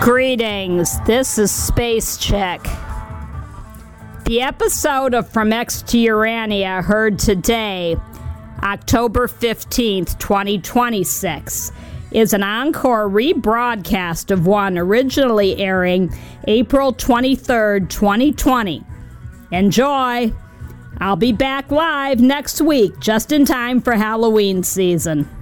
Greetings, this is Space Chick. The episode of From X to Urania heard today, October 15th, 2026, is an encore rebroadcast of one originally airing April 23rd, 2020. Enjoy! I'll be back live next week, just in time for Halloween season.